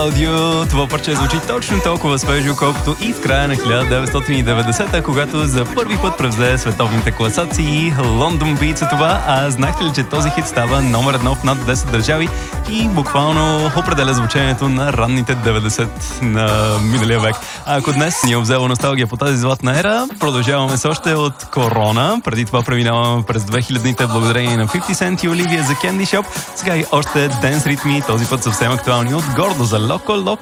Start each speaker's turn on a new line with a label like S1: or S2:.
S1: Клаудио. Това парче звучи точно толкова свежо, колкото и в края на 1990-та, когато за първи път превзе световните класации. London Beats е това, а знаете ли, че този хит става номер 1 в над 10 държави и буквално определя звучението на ранните 90 на миналия век. А ако днес ни е обзела носталгия по тази златна ера, продължаваме с още от Корона. Преди това преминаваме през 2000-те благодарение на 50 Cent и Оливия за Candy Shop. Сега и още денс ритми, този път съвсем актуални от Гордо за Локо Локо.